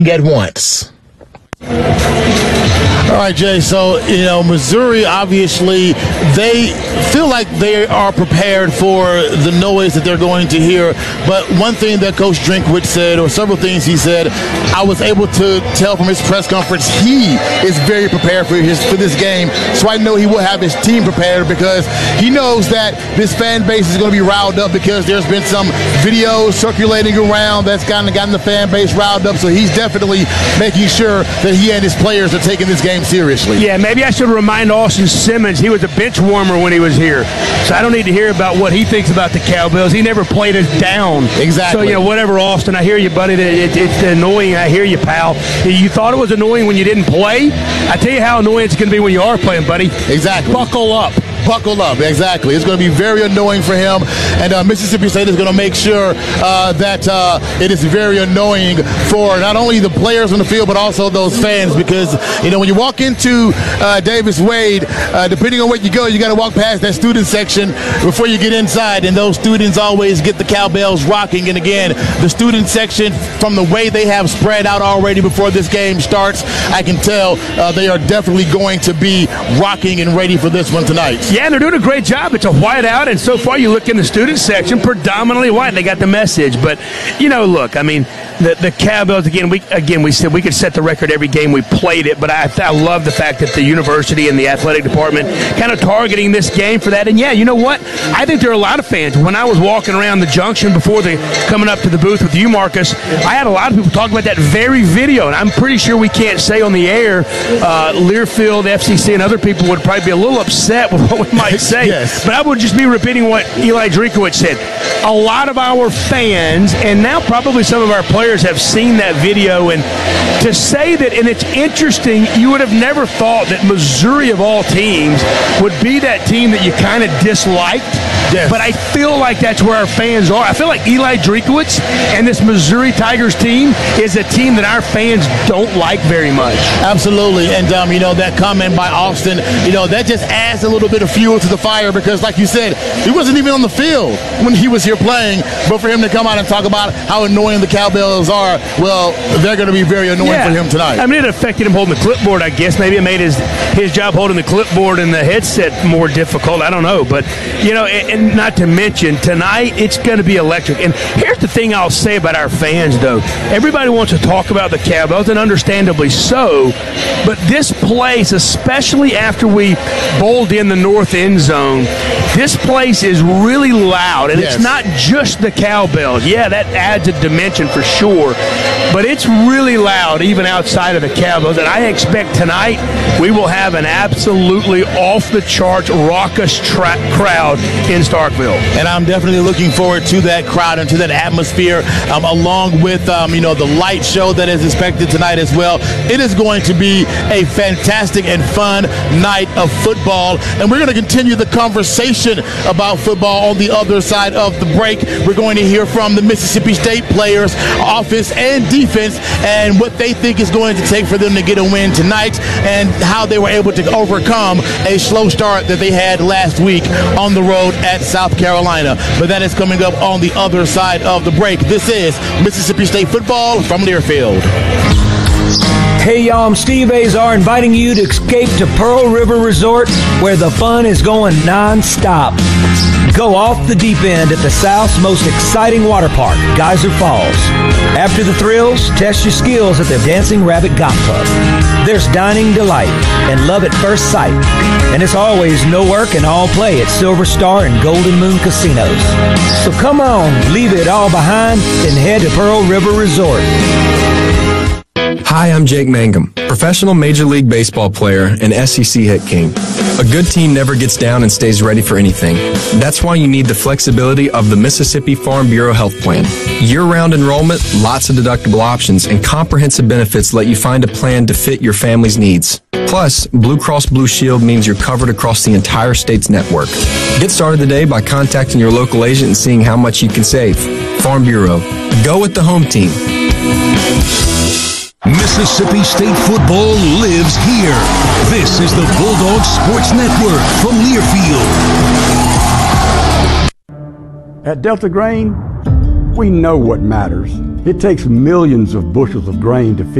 at once. All right, Jay. So, Missouri, obviously, they feel like they are prepared for the noise that they're going to hear. But one thing that Coach Drinkwitz said, or several things he said, I was able to tell from his press conference, he is very prepared for this game. So I know he will have his team prepared because he knows that this fan base is going to be riled up because there's been some videos circulating around that's kind of gotten the fan base riled up. So he's definitely making sure that he and his players are taking this game seriously. Yeah, maybe I should remind Austin Simmons he was a bench warmer when he was here. So I don't need to hear about what he thinks about the Cowbells. He never played us down. Exactly. So, whatever, Austin, I hear you, buddy. It's annoying. I hear you, pal. You thought it was annoying when you didn't play? I tell you how annoying it's going to be when you are playing, buddy. Exactly. Buckle up. Buckle up, exactly. It's going to be very annoying for him, and Mississippi State is going to make sure that it is very annoying for not only the players on the field but also those fans because, when you walk into Davis Wade, depending on where you go, you got to walk past that student section before you get inside, and those students always get the cowbells rocking. And again, the student section, from the way they have spread out already before this game starts, I can tell they are definitely going to be rocking and ready for this one tonight. Yeah, they're doing a great job. It's a whiteout, and so far you look in the student section, predominantly white. They got the message. But, look, I mean, the Cowbells, we said we could set the record every game we played it, but I love the fact that the university and the athletic department kind of targeting this game for that. And, yeah, you know what? I think there are a lot of fans. When I was walking around the junction before coming up to the booth with you, Marcus, I had a lot of people talking about that very video, and I'm pretty sure we can't say on the air, Learfield, FCC, and other people would probably be a little upset with what we might say. Yes. But I would just be repeating what Eli Drinkwitz said. A lot of our fans, and now probably some of our players, have seen that video. And to say that, and it's interesting, you would have never thought that Missouri, of all teams, would be that team that you kind of disliked. Yes. But I feel like that's where our fans are. I feel like Eli Drinkwitz and this Missouri Tigers team is a team that our fans don't like very much. Absolutely. And, that comment by Austin, that just adds a little bit of fuel to the fire because, like you said, he wasn't even on the field when he was here playing. But for him to come out and talk about how annoying the Cowbells are, well, they're going to be very annoying for him tonight. I mean, it affected him holding the clipboard, I guess. Maybe it made his job holding the clipboard and the headset more difficult. I don't know. But, and not to mention, tonight it's going to be electric. And here's the thing I'll say about our fans, though. Everybody wants to talk about the Cowbells, and understandably so. But this place, especially after we bowled in the north end zone, this place is really loud. And yes. It's not just the Cowbells. Yeah, that adds a dimension for sure. But it's really loud even outside of the Cowbells. And I expect tonight we will have an absolutely off-the-charts, raucous crowd in Starkville. And I'm definitely looking forward to that crowd and to that atmosphere, along with, the light show that is expected tonight as well. It is going to be a fantastic and fun night of football. And we're going to continue the conversation about football on the other side of the break. We're going to hear from the Mississippi State players, offense and defense, and what they think is going to take for them to get a win tonight and how they were able to overcome a slow start that they had last week on the road at South Carolina. But that is coming up on the other side of the break. This is Mississippi State football from Learfield. Hey y'all, I'm Steve Azar inviting you to escape to Pearl River Resort where the fun is going non-stop. Go off the deep end at the South's most exciting water park, Geyser Falls. After the thrills, test your skills at the Dancing Rabbit Golf Club. There's dining delight and love at first sight. And it's always no work and all play at Silver Star and Golden Moon Casinos. So come on, leave it all behind and head to Pearl River Resort. Hi, I'm Jake Mangum, professional Major League Baseball player and SEC hit king. A good team never gets down and stays ready for anything. That's why you need the flexibility of the Mississippi Farm Bureau Health Plan. Year-round enrollment, lots of deductible options, and comprehensive benefits let you find a plan to fit your family's needs. Plus, Blue Cross Blue Shield means you're covered across the entire state's network. Get started today by contacting your local agent and seeing how much you can save. Farm Bureau. Go with the home team. Mississippi State football lives here. This is the Bulldog Sports Network from Learfield. At Delta Grain, We know what matters. It takes millions of bushels of grain to feed